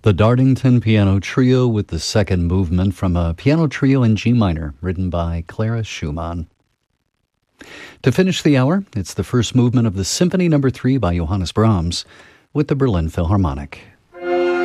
The Dartington Piano Trio with the second movement from a piano trio in G minor, written by Clara Schumann. To finish the hour, it's the first movement of the Symphony No. 3 by Johannes Brahms with the Berlin Philharmonic.